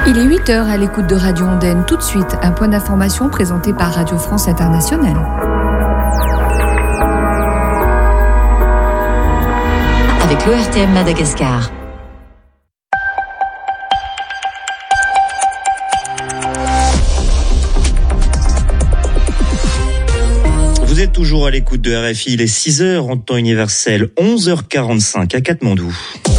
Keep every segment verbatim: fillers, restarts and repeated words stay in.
Il est huit heures à l'écoute de Radio Ondaine. Tout de suite, un point d'information présenté par Radio France Internationale. Avec l'O R T M Madagascar. Vous êtes toujours à l'écoute de R F I, il est six heures en temps universel, onze heures quarante-cinq à Katmandou.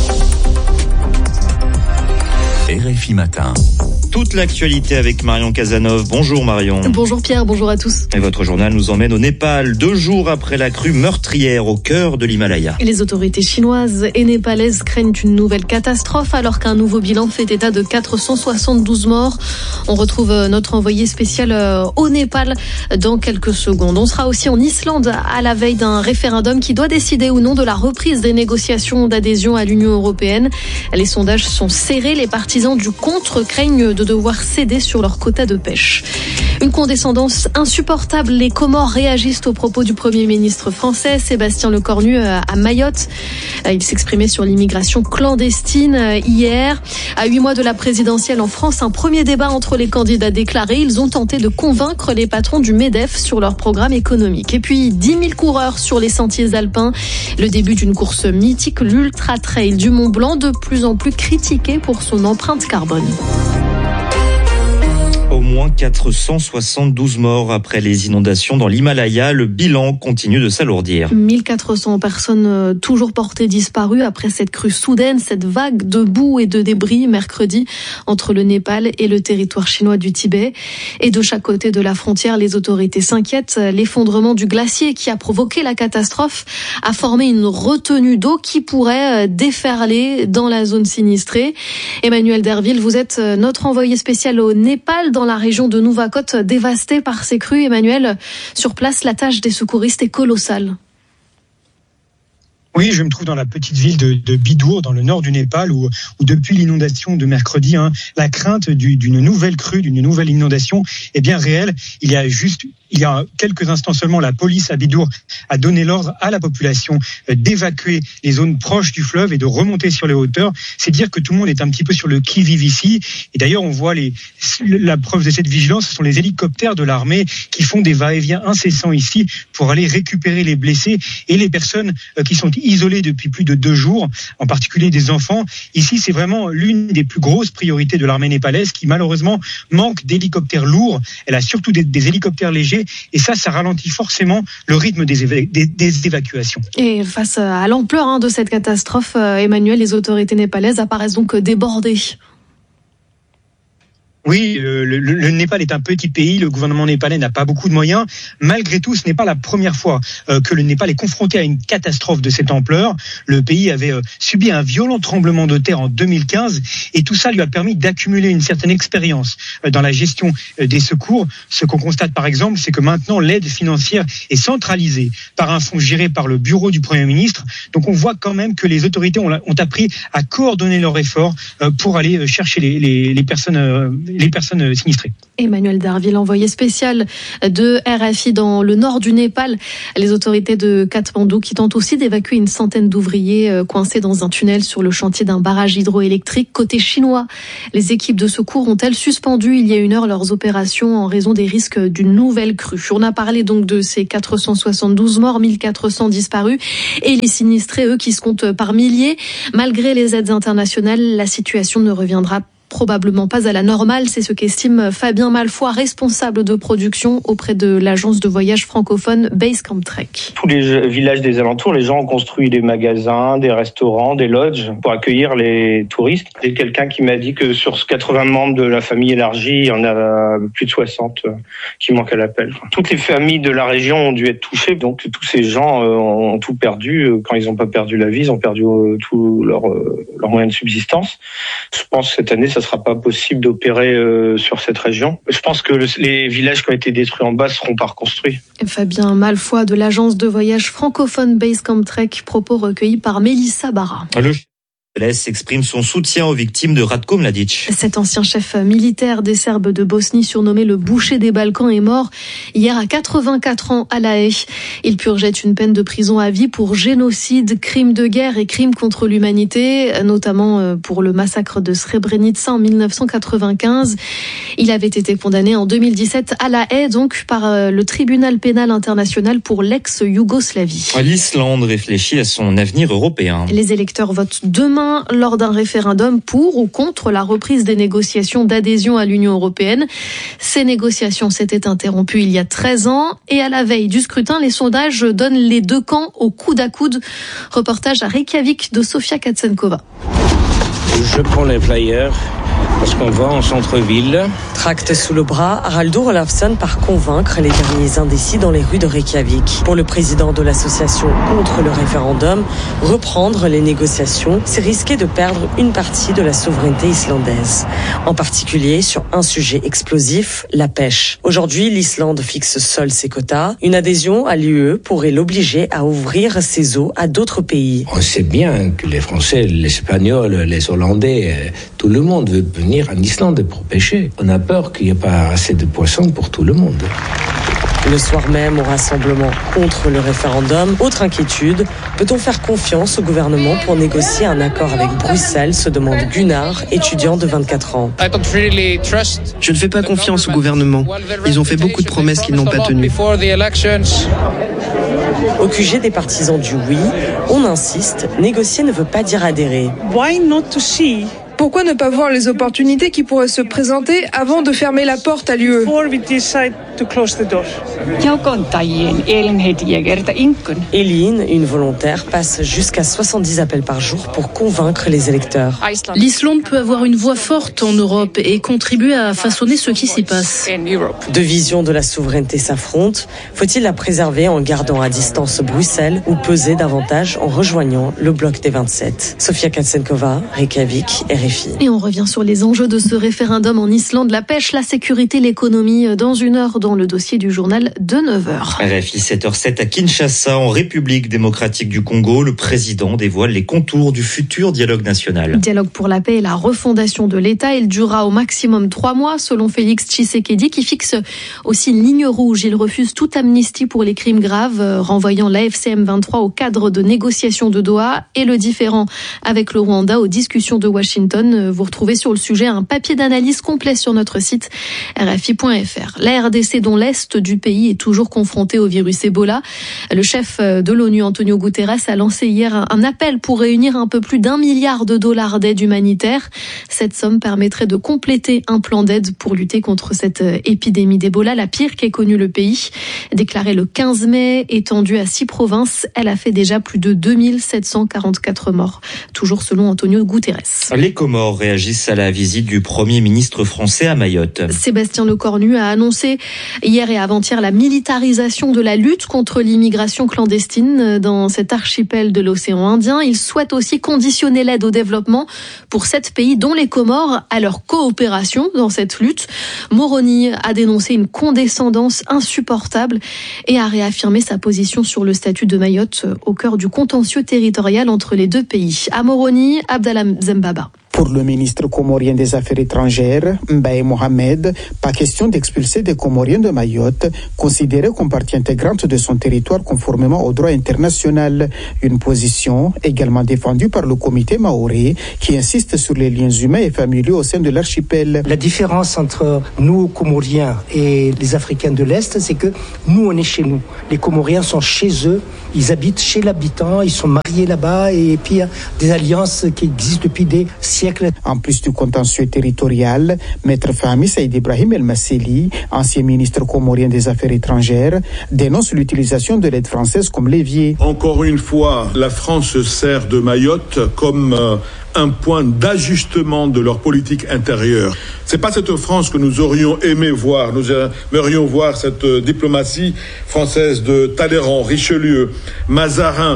R F I Matin. Toute l'actualité avec Marion Casanov. Bonjour Marion. Bonjour Pierre, bonjour à tous. Et votre journal nous emmène au Népal, deux jours après la crue meurtrière au cœur de l'Himalaya. Les autorités chinoises et népalaises craignent une nouvelle catastrophe alors qu'un nouveau bilan fait état de quatre cent soixante-douze morts. On retrouve notre envoyé spécial au Népal dans quelques secondes. On sera aussi en Islande à la veille d'un référendum qui doit décider ou non de la reprise des négociations d'adhésion à l'Union européenne. Les sondages sont serrés, les partisans du contre craignent de de devoir céder sur leur quota de pêche. Une condescendance insupportable. Les Comores réagissent aux propos du Premier ministre français, Sébastien Lecornu, à Mayotte. Il s'exprimait sur l'immigration clandestine hier. À huit mois de la présidentielle en France, un premier débat entre les candidats déclarés. Ils ont tenté de convaincre les patrons du MEDEF sur leur programme économique. Et puis, dix mille coureurs sur les sentiers alpins. Le début d'une course mythique, l'Ultra Trail du Mont Blanc, de plus en plus critiqué pour son empreinte carbone. Au moins quatre cent soixante-douze morts après les inondations dans l'Himalaya. Le bilan continue de s'alourdir. mille quatre cents personnes toujours portées disparues après cette crue soudaine, cette vague de boue et de débris mercredi entre le Népal et le territoire chinois du Tibet. Et de chaque côté de la frontière, les autorités s'inquiètent. L'effondrement du glacier qui a provoqué la catastrophe a formé une retenue d'eau qui pourrait déferler dans la zone sinistrée. Emmanuel Derville, vous êtes notre envoyé spécial au Népal, dans la région de Nuwakot, dévastée par ces crues. Emmanuel, sur place, la tâche des secouristes est colossale. Oui, je me trouve dans la petite ville de, de Bidour, dans le nord du Népal, où, où depuis l'inondation de mercredi, hein, la crainte du, d'une nouvelle crue, d'une nouvelle inondation est bien réelle. Il y a juste Il y a quelques instants seulement, la police à Bidour a donné l'ordre à la population d'évacuer les zones proches du fleuve et de remonter sur les hauteurs. C'est dire que tout le monde est un petit peu sur le qui-vive ici. Et d'ailleurs, on voit les, la preuve de cette vigilance, ce sont les hélicoptères de l'armée qui font des va-et-vient incessants ici pour aller récupérer les blessés et les personnes qui sont isolées depuis plus de deux jours, en particulier des enfants. Ici, c'est vraiment l'une des plus grosses priorités de l'armée népalaise qui malheureusement manque d'hélicoptères lourds. Elle a surtout des, des hélicoptères légers. Et ça, ça ralentit forcément le rythme des, éva- des, des évacuations. Et face à l'ampleur hein, de cette catastrophe, Emmanuel, les autorités népalaises apparaissent donc débordées. Oui, le, le, le Népal est un petit pays, le gouvernement népalais n'a pas beaucoup de moyens. Malgré tout, ce n'est pas la première fois euh, que le Népal est confronté à une catastrophe de cette ampleur. Le pays avait euh, subi un violent tremblement de terre en deux mille quinze et tout ça lui a permis d'accumuler une certaine expérience euh, dans la gestion euh, des secours. Ce qu'on constate par exemple, c'est que maintenant l'aide financière est centralisée par un fonds géré par le bureau du Premier ministre. Donc on voit quand même que les autorités ont, ont appris à coordonner leurs efforts euh, pour aller chercher les, les, les personnes euh, les personnes sinistrées. Emmanuel Derville, envoyé spécial de R F I dans le nord du Népal. Les autorités de Katmandou qui tentent aussi d'évacuer une centaine d'ouvriers coincés dans un tunnel sur le chantier d'un barrage hydroélectrique. Côté chinois, les équipes de secours ont-elles suspendu il y a une heure leurs opérations en raison des risques d'une nouvelle crue. On a parlé donc de ces quatre cent soixante-douze morts, mille quatre cents disparus et les sinistrés, eux, qui se comptent par milliers. Malgré les aides internationales, la situation ne reviendra probablement pas à la normale, c'est ce qu'estime Fabien Malfoy, responsable de production auprès de l'agence de voyage francophone Basecamp Trek. Tous les villages des alentours, les gens ont construit des magasins, des restaurants, des lodges pour accueillir les touristes. Il y a quelqu'un qui m'a dit que sur quatre-vingts membres de la famille élargie, il y en a plus de soixante qui manquent à l'appel. Toutes les familles de la région ont dû être touchées, donc tous ces gens ont tout perdu. Quand ils n'ont pas perdu la vie, ils ont perdu tout leur, leur moyen de subsistance. Je pense que cette année, ça ne sera pas possible d'opérer euh, sur cette région. Je pense que le, les villages qui ont été détruits en bas ne seront pas reconstruits. Fabien Malfoy de l'agence de voyage francophone Basecamp Trek, propos recueillis par Mélissa Barra. Le L'Est exprime son soutien aux victimes de Ratko Mladic. Cet ancien chef militaire des Serbes de Bosnie, surnommé le boucher des Balkans, est mort hier à quatre-vingt-quatre ans à La Haye. Il purgeait une peine de prison à vie pour génocide, crimes de guerre et crimes contre l'humanité, notamment pour le massacre de Srebrenica en dix-neuf cent quatre-vingt-quinze. Il avait été condamné en deux mille dix-sept à La Haye, donc par le tribunal pénal international pour l'ex-Yougoslavie. L'Islande réfléchit à son avenir européen. Les électeurs votent demain lors d'un référendum pour ou contre la reprise des négociations d'adhésion à l'Union européenne. Ces négociations s'étaient interrompues il y a treize ans et à la veille du scrutin, les sondages donnent les deux camps au coude à coude. Reportage à Reykjavik de Sofia Katsenkova. Je prends les flyers parce qu'on va en centre-ville. Tracte sous le bras, Haraldur Olafsson part convaincre les derniers indécis dans les rues de Reykjavik. Pour le président de l'association contre le référendum, reprendre les négociations, c'est risquer de perdre une partie de la souveraineté islandaise. En particulier sur un sujet explosif, la pêche. Aujourd'hui, l'Islande fixe seule ses quotas. Une adhésion à l'U E pourrait l'obliger à ouvrir ses eaux à d'autres pays. On sait bien que les Français, les Espagnols, les Hollandais, tout le monde veut venir en Islande pour pêcher. On a peur qu'il n'y ait pas assez de poissons pour tout le monde. Le soir même, au rassemblement contre le référendum, autre inquiétude, peut-on faire confiance au gouvernement pour négocier un accord avec Bruxelles, se demande Gunnar, étudiant de vingt-quatre ans. Je ne fais pas confiance au gouvernement. Ils ont fait beaucoup de promesses qu'ils n'ont pas tenues. Au Q G des partisans du oui, on insiste, négocier ne veut pas dire adhérer. Pourquoi ne pas voir les opportunités qui pourraient se présenter avant de fermer la porte à l'U E ? Elin, une volontaire, passe jusqu'à soixante-dix appels par jour pour convaincre les électeurs. L'Islande peut avoir une voix forte en Europe et contribuer à façonner ce qui s'y passe. Deux visions de la souveraineté s'affrontent. Faut-il la préserver en gardant à distance Bruxelles ou peser davantage en rejoignant le bloc des vingt-sept ? Sofia Katsenkova, Reykjavik, R F I. Et on revient sur les enjeux de ce référendum en Islande, la pêche, la sécurité, l'économie, dans une heure dans le dossier du journal de neuf heures. R F I sept heures sept à Kinshasa, en République démocratique du Congo, le président dévoile les contours du futur dialogue national. Dialogue pour la paix et la refondation de l'État, il durera au maximum trois mois, selon Félix Tshisekedi, qui fixe aussi une ligne rouge. Il refuse toute amnistie pour les crimes graves, renvoyant l'A F C M vingt-trois au cadre de négociation de Doha et le différend avec le Rwanda aux discussions de Washington. Vous retrouvez sur le sujet un papier d'analyse complet sur notre site R F I point F R. La R D C, dont l'Est du pays est toujours confronté au virus Ebola. Le chef de l'ONU, Antonio Guterres, a lancé hier un appel pour réunir un peu plus d'un milliard de dollars d'aide humanitaire. Cette somme permettrait de compléter un plan d'aide pour lutter contre cette épidémie d'Ebola, la pire qu'ait connue le pays. Déclarée le quinze mai, étendue à six provinces, elle a fait déjà plus de deux mille sept cent quarante-quatre morts. Toujours selon Antonio Guterres. Les Comores réagissent à la visite du Premier ministre français à Mayotte. Sébastien Lecornu a annoncé hier et avant-hier la militarisation de la lutte contre l'immigration clandestine dans cet archipel de l'océan Indien. Il souhaite aussi conditionner l'aide au développement pour sept pays, dont les Comores, à leur coopération dans cette lutte. Moroni a dénoncé une condescendance insupportable et a réaffirmé sa position sur le statut de Mayotte au cœur du contentieux territorial entre les deux pays. À Moroni, Abdallah Zembaba. Pour le ministre comorien des Affaires étrangères, Mbaye Mohamed, pas question d'expulser des Comoriens de Mayotte, considérés comme partie intégrante de son territoire conformément au droit international. Une position également défendue par le comité maoré, qui insiste sur les liens humains et familiaux au sein de l'archipel. La différence entre nous, Comoriens, et les Africains de l'Est, c'est que nous, on est chez nous. Les Comoriens sont chez eux, ils habitent chez l'habitant, ils sont mariés là-bas, et puis il y a des alliances qui existent depuis des siècles. En plus du contentieux territorial, Maître Fahmi Saïd Ibrahim El Masseli, ancien ministre comorien des Affaires étrangères, dénonce l'utilisation de l'aide française comme levier. Encore une fois, la France se sert de Mayotte comme euh, un point d'ajustement de leur politique intérieure. C'est pas cette France que nous aurions aimé voir. Nous aimerions voir cette euh, diplomatie française de Talleyrand, Richelieu, Mazarin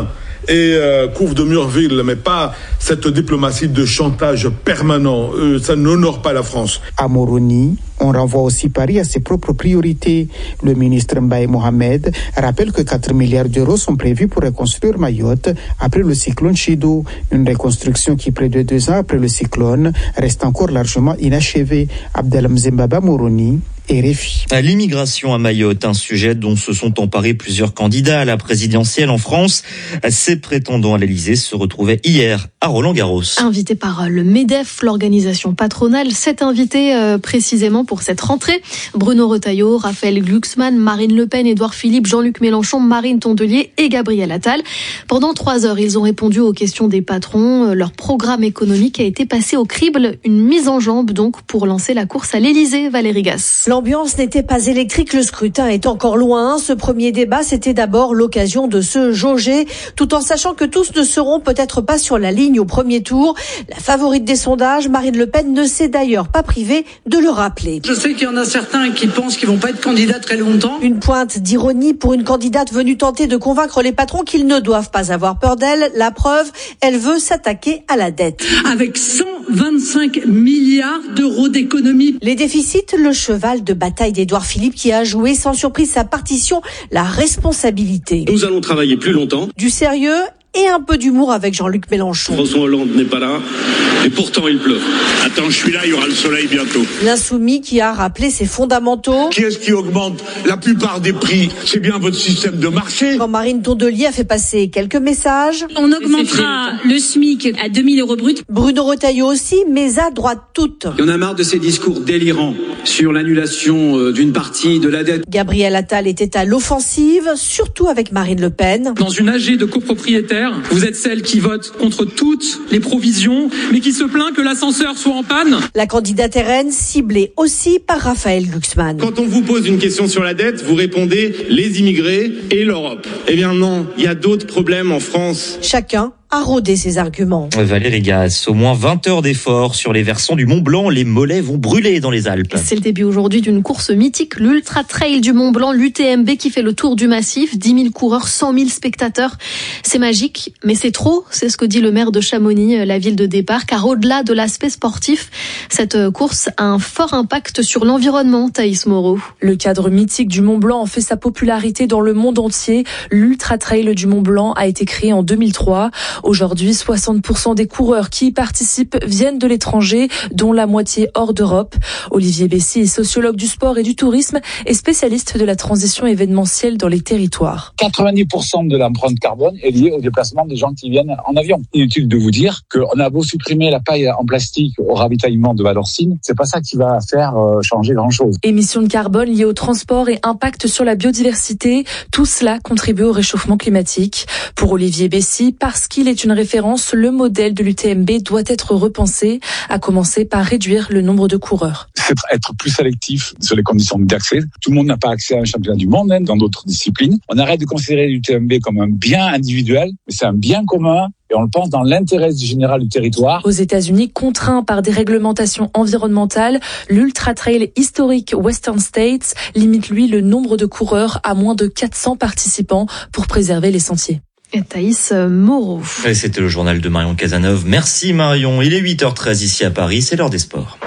et euh, couvre de Murville, mais pas cette diplomatie de chantage permanent. Euh, ça n'honore pas la France. À Moroni, on renvoie aussi Paris à ses propres priorités. Le ministre Mbaye Mohamed rappelle que quatre milliards d'euros sont prévus pour reconstruire Mayotte après le cyclone Chido. Une reconstruction qui, près de deux ans après le cyclone, reste encore largement inachevée. Abdelhamzem Baba Moroni, R F I. L'immigration à Mayotte, un sujet dont se sont emparés plusieurs candidats à la présidentielle en France. Ces prétendants à l'Élysée se retrouvaient hier à Roland-Garros. Invité par le MEDEF, l'organisation patronale, sept invités euh, précisément pour cette rentrée. Bruno Retailleau, Raphaël Glucksmann, Marine Le Pen, Édouard Philippe, Jean-Luc Mélenchon, Marine Tondelier et Gabriel Attal. Pendant trois heures, ils ont répondu aux questions des patrons. Leur programme économique a été passé au crible. Une mise en jambe donc pour lancer la course à l'Élysée. Valérie Gasse. L'ambiance n'était pas électrique, le scrutin est encore loin. Ce premier débat, c'était d'abord l'occasion de se jauger, tout en sachant que tous ne seront peut-être pas sur la ligne au premier tour. La favorite des sondages, Marine Le Pen, ne s'est d'ailleurs pas privée de le rappeler. Je sais qu'il y en a certains qui pensent qu'ils vont pas être candidats très longtemps. Une pointe d'ironie pour une candidate venue tenter de convaincre les patrons qu'ils ne doivent pas avoir peur d'elle. La preuve, elle veut s'attaquer à la dette. Avec cent vingt-cinq milliards d'euros d'économies. Les déficits, le cheval de bataille d'Édouard Philippe qui a joué sans surprise sa partition, la responsabilité. Nous allons travailler plus longtemps. Du sérieux et un peu d'humour avec Jean-Luc Mélenchon. François Hollande n'est pas là, et pourtant il pleut. Attends, je suis là, il y aura le soleil bientôt. L'insoumis qui a rappelé ses fondamentaux. Qui est-ce qui augmente la plupart des prix? C'est bien votre système de marché. Quand Marine Tondelier a fait passer quelques messages. On augmentera le SMIC à deux mille euros brut. Bruno Retailleau aussi, mais à droite toute. Il y en a marre de ces discours délirants sur l'annulation d'une partie de la dette. Gabriel Attal était à l'offensive, surtout avec Marine Le Pen. Dans une A G de copropriétaires, vous êtes celle qui vote contre toutes les provisions, mais qui se plaint que l'ascenseur soit en panne. La candidate R N ciblée aussi par Raphaël Glucksmann. Quand on vous pose une question sur la dette, vous répondez les immigrés et l'Europe. Eh bien non, il y a d'autres problèmes en France. Chacun a rodé ses arguments. Valérie Gasse, au moins vingt heures d'efforts sur les versants du Mont Blanc. Les mollets vont brûler dans les Alpes. C'est le début aujourd'hui d'une course mythique, l'Ultra Trail du Mont Blanc, l'U T M B qui fait le tour du massif. dix mille coureurs, cent mille spectateurs. C'est magique, mais c'est trop. C'est ce que dit le maire de Chamonix, la ville de départ. Car au-delà de l'aspect sportif, cette course a un fort impact sur l'environnement, Thaïs Moreau. Le cadre mythique du Mont Blanc en fait sa popularité dans le monde entier. L'Ultra Trail du Mont Blanc a été créé en deux mille trois. Aujourd'hui, soixante pour cent des coureurs qui y participent viennent de l'étranger, dont la moitié hors d'Europe. Olivier Bessy est sociologue du sport et du tourisme et spécialiste de la transition événementielle dans les territoires. quatre-vingt-dix pour cent de l'empreinte carbone est liée au déplacement des gens qui viennent en avion. Inutile de vous dire qu'on a beau supprimer la paille en plastique au ravitaillement de Valorcine, c'est pas ça qui va faire changer grand-chose. Émissions de carbone liées au transport et impact sur la biodiversité, tout cela contribue au réchauffement climatique. Pour Olivier Bessy, parce qu'il est une référence, le modèle de l'U T M B doit être repensé, à commencer par réduire le nombre de coureurs. C'est être plus sélectif sur les conditions d'accès. Tout le monde n'a pas accès à un championnat du monde, hein, dans d'autres disciplines. On arrête de considérer l'U T M B comme un bien individuel, mais c'est un bien commun. Et on le pense dans l'intérêt général du territoire. Aux États-Unis, contraint par des réglementations environnementales, l'Ultra Trail historique Western States limite lui le nombre de coureurs à moins de quatre cents participants pour préserver les sentiers. Et Thaïs Moreau. Et c'était le journal de Marion Cazeneuve. Merci Marion. Il est huit heures treize ici à Paris, c'est l'heure des sports.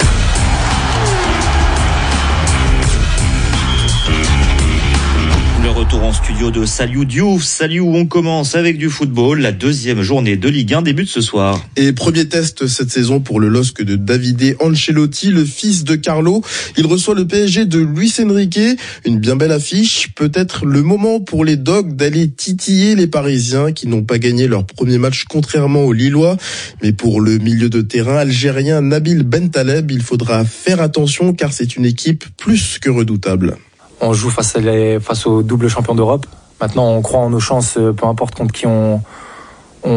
Retour en studio de Saliou Diouf. Saliou, on commence avec du football. La deuxième journée de Ligue un débute ce soir. Et premier test cette saison pour le L O S C de Davide Ancelotti, le fils de Carlo. Il reçoit le P S G de Luis Enrique. Une bien belle affiche. Peut-être le moment pour les Dogs d'aller titiller les Parisiens qui n'ont pas gagné leur premier match contrairement aux Lillois. Mais pour le milieu de terrain algérien Nabil Bentaleb, il faudra faire attention car c'est une équipe plus que redoutable. On joue face, à les, face aux doubles champions d'Europe. Maintenant, on croit en nos chances, peu importe contre qui on,